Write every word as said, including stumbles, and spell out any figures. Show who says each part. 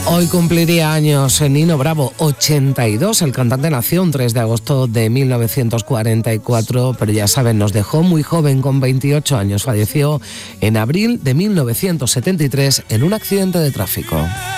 Speaker 1: Hoy cumpliría años Nino Bravo, ochenta y dos, el cantante nació un tres de agosto de mil novecientos cuarenta y cuatro, pero ya saben, nos dejó muy joven, con veintiocho años, falleció en abril de mil novecientos setenta y tres en un accidente de tráfico.